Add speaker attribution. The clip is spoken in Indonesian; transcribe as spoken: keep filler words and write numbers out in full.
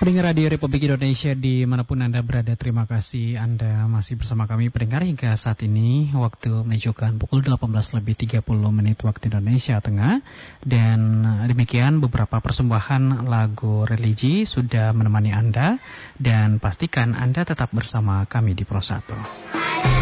Speaker 1: Pendengar Radio Republik Indonesia dimanapun Anda berada, terima kasih Anda masih bersama kami pendengar hingga saat ini. Waktu menunjukkan pukul delapan belas lebih tiga puluh menit waktu Indonesia Tengah. Dan demikian beberapa persembahan lagu religi sudah menemani Anda. Dan pastikan Anda tetap bersama kami di Pro satu.